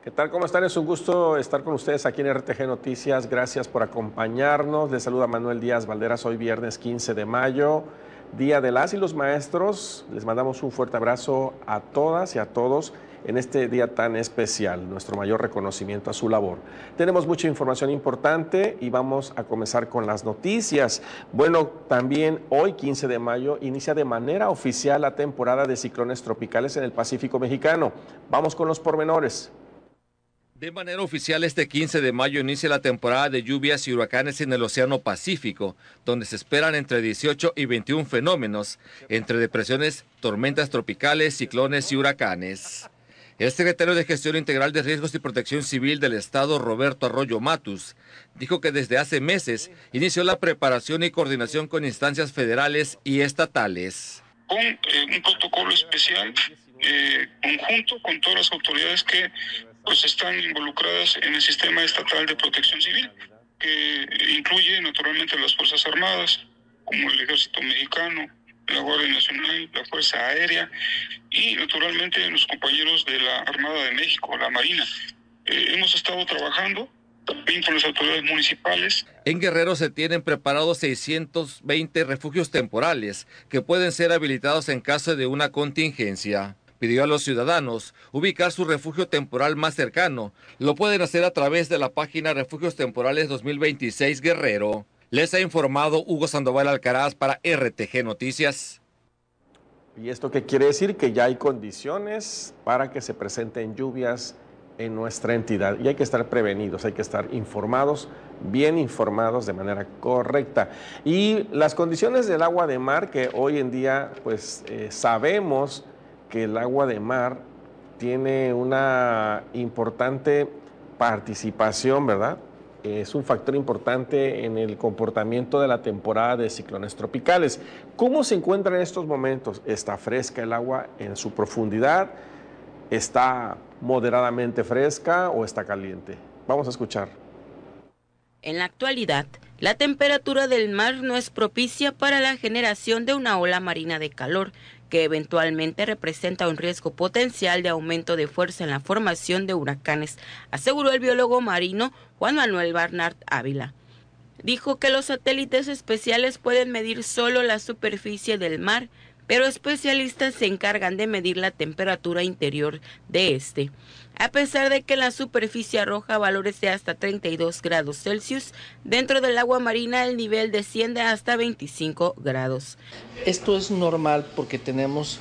¿Qué tal? ¿Cómo están? Es un gusto estar con ustedes aquí en RTG Noticias. Gracias por acompañarnos. Les saluda Manuel Díaz Valderas. Hoy viernes 15 de mayo, Día de las y los Maestros. Les mandamos un fuerte abrazo a todas y a todos en este día tan especial. Nuestro mayor reconocimiento a su labor. Tenemos mucha información importante y vamos a comenzar con las noticias. Bueno, también hoy, 15 de mayo, inicia de manera oficial la temporada de ciclones tropicales en el Pacífico mexicano. Vamos con los pormenores. De manera oficial, este 15 de mayo inicia la temporada de lluvias y huracanes en el Océano Pacífico, donde se esperan entre 18 y 21 fenómenos, entre depresiones, tormentas tropicales, ciclones y huracanes. El secretario de Gestión Integral de Riesgos y Protección Civil del Estado, Roberto Arroyo Matus, dijo que desde hace meses inició la preparación y coordinación con instancias federales y estatales. Con un protocolo especial conjunto con todas las autoridades que pues están involucradas en el sistema estatal de protección civil, que incluye naturalmente las Fuerzas Armadas, como el Ejército Mexicano, la Guardia Nacional, la Fuerza Aérea y naturalmente los compañeros de la Armada de México, la Marina. Hemos estado trabajando también con las autoridades municipales. En Guerrero se tienen preparados 620 refugios temporales que pueden ser habilitados en caso de una contingencia. Pidió a los ciudadanos ubicar su refugio temporal más cercano. Lo pueden hacer a través de la página Refugios Temporales 2026 Guerrero. Les ha informado Hugo Sandoval Alcaraz para RTG Noticias. ¿Y esto qué quiere decir? Que ya hay condiciones para que se presenten lluvias en nuestra entidad. Y hay que estar prevenidos, hay que estar informados, bien informados de manera correcta. Y las condiciones del agua de mar, que hoy en día pues sabemos que el agua de mar tiene una importante participación, ¿verdad? Es un factor importante en el comportamiento de la temporada de ciclones tropicales. ¿Cómo se encuentra en estos momentos? ¿Está fresca el agua en su profundidad? ¿Está moderadamente fresca o está caliente? Vamos a escuchar. En la actualidad, la temperatura del mar no es propicia para la generación de una ola marina de calor, que eventualmente representa un riesgo potencial de aumento de fuerza en la formación de huracanes, aseguró el biólogo marino Juan Manuel Barnard Ávila. Dijo que los satélites especiales pueden medir solo la superficie del mar, pero especialistas se encargan de medir la temperatura interior de este. A pesar de que la superficie arroja valores de hasta 32 grados Celsius, dentro del agua marina el nivel desciende hasta 25 grados. Esto es normal porque tenemos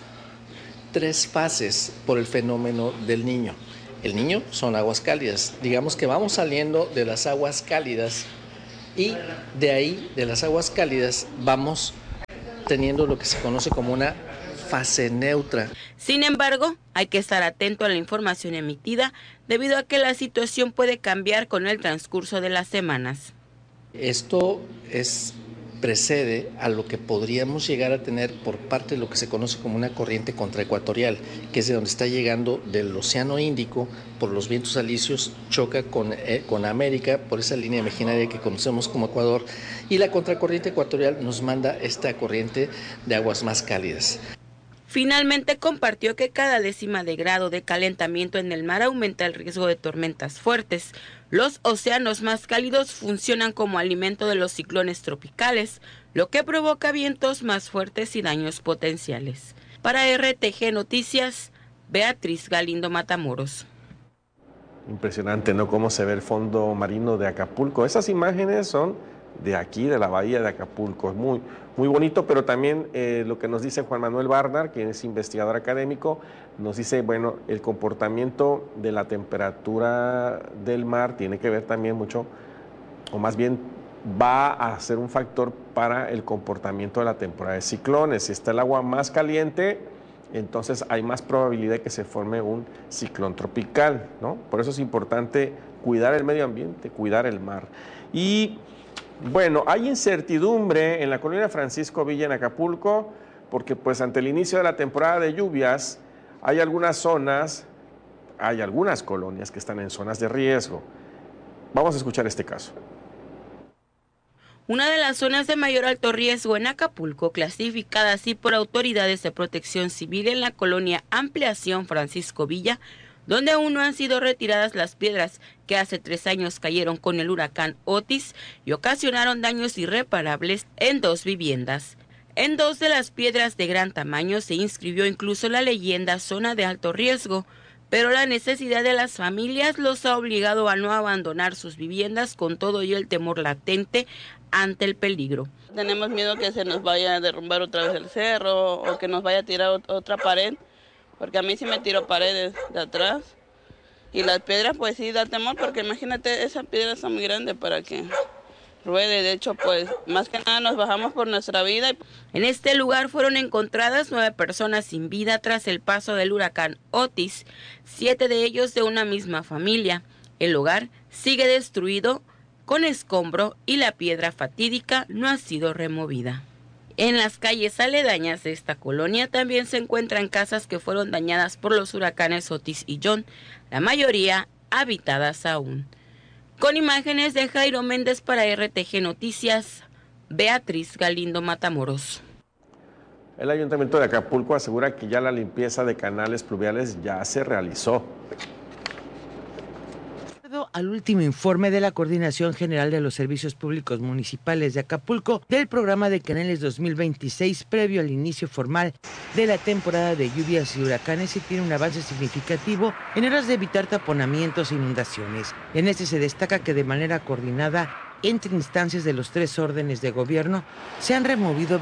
3 fases por el fenómeno del Niño. El Niño son aguas cálidas. Digamos que vamos saliendo de las aguas cálidas y de ahí, de las aguas cálidas, vamos teniendo lo que se conoce como una fase neutra. Sin embargo, hay que estar atento a la información emitida debido a que la situación puede cambiar con el transcurso de las semanas. Esto precede a lo que podríamos llegar a tener por parte de lo que se conoce como una corriente contraecuatorial, que es de donde está llegando del Océano Índico por los vientos alisios, choca con América por esa línea imaginaria que conocemos como Ecuador, y la contracorriente ecuatorial nos manda esta corriente de aguas más cálidas. Finalmente compartió que cada décima de grado de calentamiento en el mar aumenta el riesgo de tormentas fuertes. Los océanos más cálidos funcionan como alimento de los ciclones tropicales, lo que provoca vientos más fuertes y daños potenciales. Para RTG Noticias, Beatriz Galindo Matamoros. Impresionante, ¿no? Cómo se ve el fondo marino de Acapulco. Esas imágenes son de aquí, de la bahía de Acapulco. Es muy, muy bonito, pero también lo que nos dice Juan Manuel Barnard, quien es investigador académico, nos dice, bueno, el comportamiento de la temperatura del mar tiene que ver también mucho, o más bien va a ser un factor para el comportamiento de la temporada de ciclones. Si está el agua más caliente, entonces hay más probabilidad de que se forme un ciclón tropical, ¿no? Por eso es importante cuidar el medio ambiente, cuidar el mar. Y bueno, hay incertidumbre en la colonia Francisco Villa en Acapulco, porque pues ante el inicio de la temporada de lluvias hay algunas colonias que están en zonas de riesgo. Vamos a escuchar este caso. Una de las zonas de mayor alto riesgo en Acapulco, clasificada así por autoridades de protección civil en la colonia Ampliación Francisco Villa, donde aún no han sido retiradas las piedras que hace 3 años cayeron con el huracán Otis y ocasionaron daños irreparables en 2 viviendas. En 2 de las piedras de gran tamaño se inscribió incluso la leyenda zona de alto riesgo, pero la necesidad de las familias los ha obligado a no abandonar sus viviendas con todo y el temor latente ante el peligro. Tenemos miedo que se nos vaya a derrumbar otra vez el cerro o que nos vaya a tirar otra pared, porque a mí sí me tiró paredes de atrás. Y las piedras pues sí da temor, porque imagínate, esas piedras son muy grandes para que ruede. De hecho, pues más que nada nos bajamos por nuestra vida. En este lugar fueron encontradas 9 personas sin vida tras el paso del huracán Otis, 7 de ellos de una misma familia. El hogar sigue destruido con escombro y la piedra fatídica no ha sido removida. En las calles aledañas de esta colonia también se encuentran casas que fueron dañadas por los huracanes Otis y John, la mayoría habitadas aún. Con imágenes de Jairo Méndez para RTG Noticias, Beatriz Galindo Matamoros. El Ayuntamiento de Acapulco asegura que ya la limpieza de canales pluviales ya se realizó. Al último informe de la Coordinación General de los Servicios Públicos Municipales de Acapulco del programa de canales 2026 previo al inicio formal de la temporada de lluvias y huracanes, se tiene un avance significativo en aras de evitar taponamientos e inundaciones. En este se destaca que de manera coordinada entre instancias de los 3 órdenes de gobierno se han removido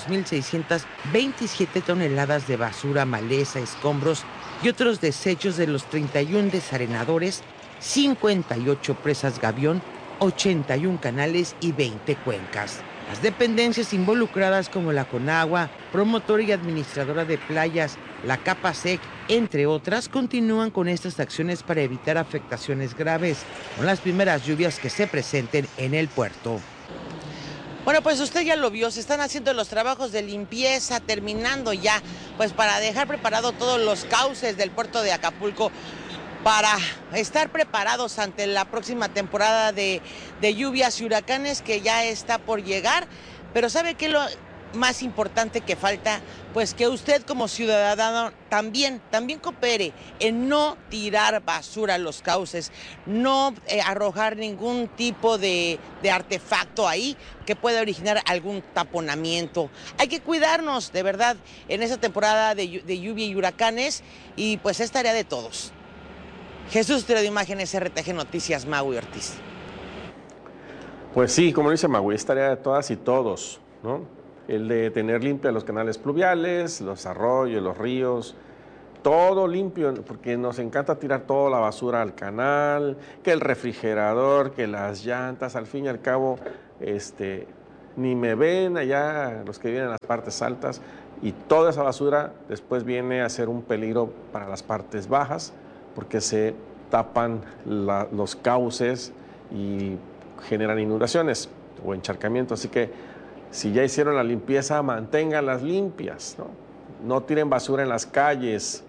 22.627 toneladas de basura, maleza, escombros y otros desechos de los 31 desarenadores, 58 presas gavión, 81 canales y 20 cuencas. Las dependencias involucradas como la Conagua, promotora y administradora de playas, la Capasec, entre otras, continúan con estas acciones para evitar afectaciones graves con las primeras lluvias que se presenten en el puerto. Bueno, pues usted ya lo vio, se están haciendo los trabajos de limpieza, terminando ya, pues para dejar preparado todos los cauces del puerto de Acapulco, para estar preparados ante la próxima temporada de lluvias y huracanes que ya está por llegar. Pero ¿sabe qué es lo más importante que falta? Pues que usted como ciudadano también coopere en no tirar basura a los cauces, no arrojar ningún tipo de artefacto ahí que pueda originar algún taponamiento. Hay que cuidarnos, de verdad, en esta temporada de lluvia y huracanes, y pues es tarea de todos. Jesús, de Imágenes, RTG Noticias, Maui Ortiz. Pues sí, como dice Maui, es tarea de todas y todos, ¿no? El de tener limpios los canales pluviales, los arroyos, los ríos, todo limpio, porque nos encanta tirar toda la basura al canal, que el refrigerador, que las llantas, al fin y al cabo, ni me ven allá los que viven en las partes altas, y toda esa basura después viene a ser un peligro para las partes bajas, porque se tapan los cauces y generan inundaciones o encharcamientos. Así que si ya hicieron la limpieza, manténganlas limpias, ¿no? No tiren basura en las calles,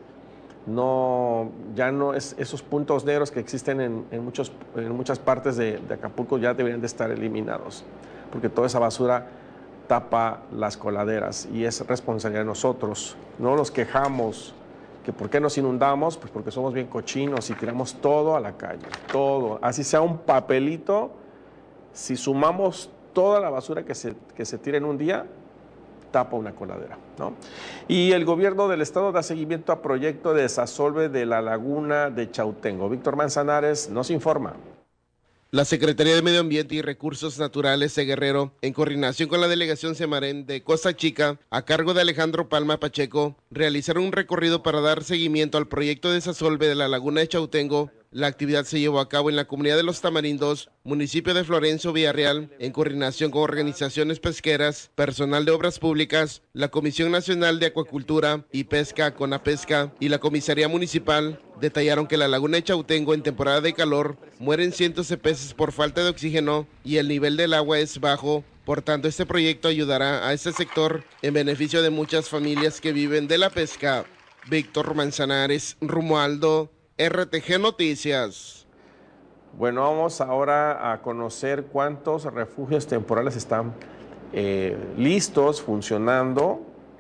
ya no esos puntos negros que existen en muchas partes de Acapulco ya deberían de estar eliminados, porque toda esa basura tapa las coladeras y es responsabilidad de nosotros. No nos quejamos que por qué nos inundamos, pues porque somos bien cochinos y tiramos todo a la calle, todo, así sea un papelito. Si sumamos toda la basura que se tira en un día, tapa una coladera, ¿no? Y el gobierno del estado da seguimiento a proyecto de desasolve de la laguna de Chautengo. Víctor Manzanares nos informa. La Secretaría de Medio Ambiente y Recursos Naturales de Guerrero, en coordinación con la Delegación Semarén de Costa Chica, a cargo de Alejandro Palma Pacheco, realizaron un recorrido para dar seguimiento al proyecto de desasolve de la laguna de Chautengo. La actividad se llevó a cabo en la comunidad de Los Tamarindos, municipio de Florencio Villarreal, en coordinación con organizaciones pesqueras, personal de obras públicas, la Comisión Nacional de Acuacultura y Pesca, CONAPESCA, y la Comisaría Municipal. Detallaron que la laguna de Chautengo en temporada de calor mueren cientos de peces por falta de oxígeno y el nivel del agua es bajo. Por tanto, este proyecto ayudará a este sector en beneficio de muchas familias que viven de la pesca. Víctor Manzanares, Romualdo, RTG Noticias. Bueno, vamos ahora a conocer cuántos refugios temporales están listos, funcionando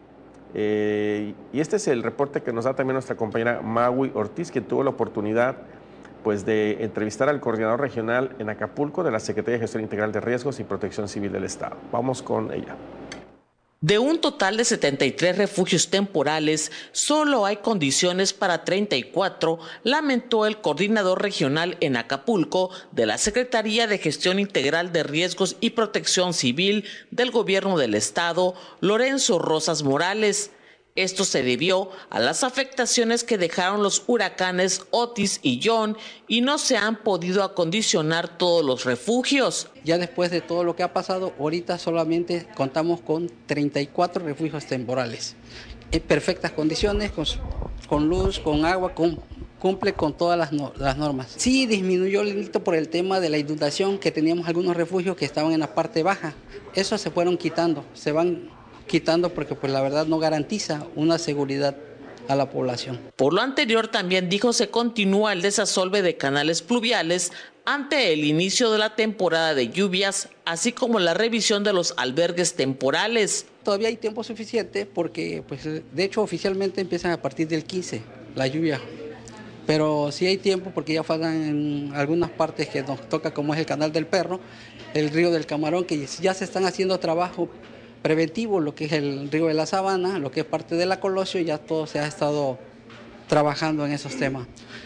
Y este es el reporte que nos da también nuestra compañera Maui Ortiz, que tuvo la oportunidad pues, de entrevistar al coordinador regional en Acapulco de la Secretaría de Gestión Integral de Riesgos y Protección Civil del Estado. Vamos con ella. De un total de 73 refugios temporales, solo hay condiciones para 34, lamentó el coordinador regional en Acapulco de la Secretaría de Gestión Integral de Riesgos y Protección Civil del Gobierno del Estado, Lorenzo Rosas Morales. Esto se debió a las afectaciones que dejaron los huracanes Otis y John y no se han podido acondicionar todos los refugios. Ya después de todo lo que ha pasado, ahorita solamente contamos con 34 refugios temporales. En perfectas condiciones, con luz, con agua, cumple con todas las normas. Sí disminuyó el delito por el tema de la inundación, que teníamos algunos refugios que estaban en la parte baja. Eso se fueron quitando, se van quitando porque pues la verdad no garantiza una seguridad a la población. Por lo anterior también dijo se continúa el desasolve de canales pluviales ante el inicio de la temporada de lluvias, así como la revisión de los albergues temporales. Todavía hay tiempo suficiente porque pues de hecho oficialmente empiezan a partir del 15 la lluvia. Pero sí hay tiempo porque ya faltan en algunas partes que nos toca, como es el Canal del Perro, el Río del Camarón, que ya se están haciendo trabajo preventivo, lo que es el río de la Sabana, lo que es parte de la Colosio, ya todo se ha estado trabajando en esos temas.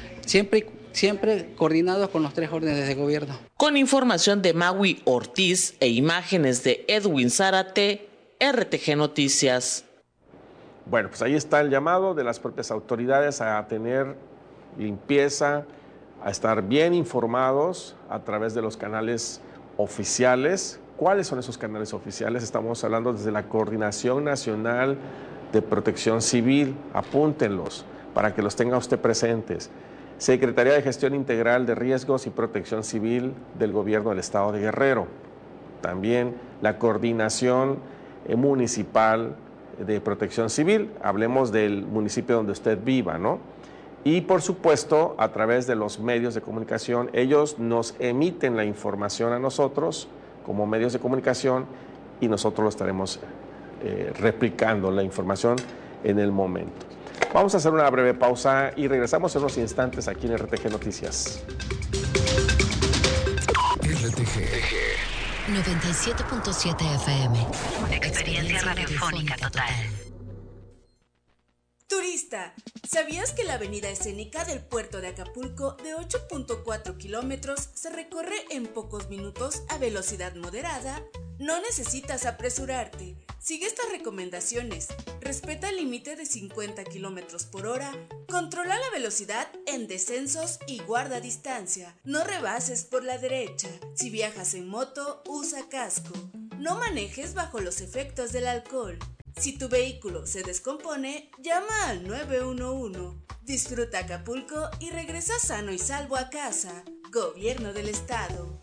Siempre coordinados con los 3 órdenes de gobierno. Con información de Maui Ortiz e imágenes de Edwin Zárate, RTG Noticias. Bueno, pues ahí está el llamado de las propias autoridades a tener limpieza, a estar bien informados a través de los canales oficiales. ¿Cuáles son esos canales oficiales? Estamos hablando desde la Coordinación Nacional de Protección Civil. Apúntenlos para que los tenga usted presentes. Secretaría de Gestión Integral de Riesgos y Protección Civil del Gobierno del Estado de Guerrero. También la Coordinación Municipal de Protección Civil. Hablemos del municipio donde usted viva, ¿no? Y por supuesto, a través de los medios de comunicación, ellos nos emiten la información a nosotros como medios de comunicación y nosotros lo estaremos replicando la información en el momento. Vamos a hacer una breve pausa y regresamos en unos instantes aquí en RTG Noticias. RTG 97.7 FM. Experiencia radiofónica total. Turista, ¿sabías que la avenida escénica del puerto de Acapulco de 8.4 kilómetros se recorre en pocos minutos a velocidad moderada? No necesitas apresurarte. Sigue estas recomendaciones. Respeta el límite de 50 kilómetros por hora. Controla la velocidad en descensos y guarda distancia. No rebases por la derecha. Si viajas en moto, usa casco. No manejes bajo los efectos del alcohol. Si tu vehículo se descompone, llama al 911. Disfruta Acapulco y regresa sano y salvo a casa. Gobierno del Estado.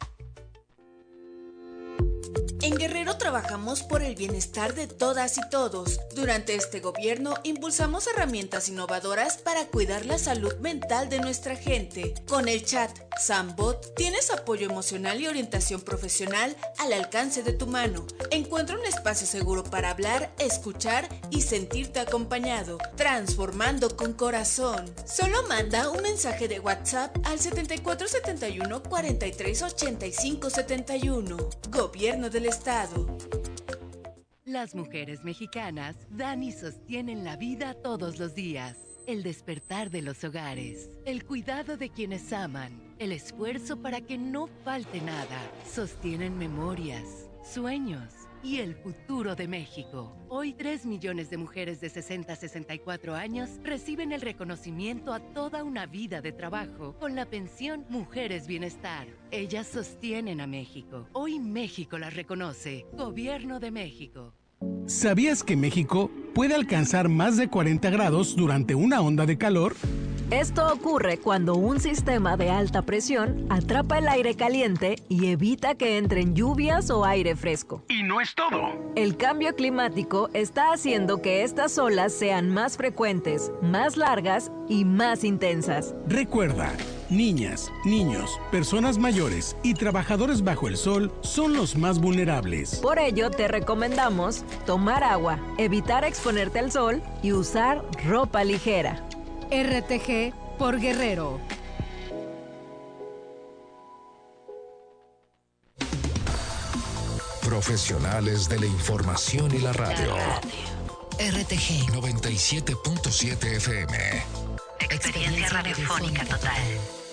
En Guerrero trabajamos por el bienestar de todas y todos. Durante este gobierno impulsamos herramientas innovadoras para cuidar la salud mental de nuestra gente. Con el chat Sambot tienes apoyo emocional y orientación profesional al alcance de tu mano. Encuentra un espacio seguro para hablar, escuchar y sentirte acompañado. Transformando con corazón. Solo manda un mensaje de WhatsApp al 7471 43 85 71. Gobierno del Estado. Las mujeres mexicanas dan y sostienen la vida todos los días. El despertar de los hogares, el cuidado de quienes aman, el esfuerzo para que no falte nada. Sostienen memorias, sueños y el futuro de México. Hoy 3 millones de mujeres de 60 a 64 años reciben el reconocimiento a toda una vida de trabajo con la pensión Mujeres Bienestar. Ellas sostienen a México. Hoy México las reconoce. Gobierno de México. ¿Sabías que México puede alcanzar más de 40 grados durante una onda de calor? Esto ocurre cuando un sistema de alta presión atrapa el aire caliente y evita que entren lluvias o aire fresco. Y no es todo. El cambio climático está haciendo que estas olas sean más frecuentes, más largas y más intensas. Recuerda, Niñas, niños, personas mayores y trabajadores bajo el sol son los más vulnerables. Por ello, te recomendamos tomar agua, evitar exponerte al sol y usar ropa ligera. RTG por Guerrero. Profesionales de la información y la radio. RTG 97.7 FM. Experiencia radiofónica total.